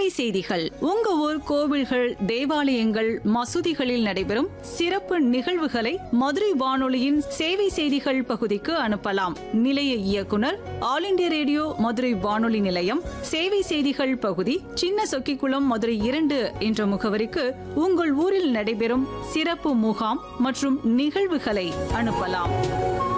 செய்திகள். உங்க ஊர் கோவில்கள், தேவாலயங்கள், மசூதிகளில் நடைபெறும் சிறப்பு நிகழ்வுகளை மதுரை வானொலியின் சேவை செய்திகள் பகுதிக்கு அனுப்பலாம். நிலைய இயக்குனர், ஆல் இண்டியா ரேடியோ மதுரை வானொலி நிலையம், சேவை செய்திகள் பகுதி, சின்ன சொக்கிக்குளம், மதுரை 2 என்ற முகவரிக்கு உங்கள் ஊரில் நடைபெறும் சிறப்பு முகாம் மற்றும் நிகழ்வுகளை அனுப்பலாம்.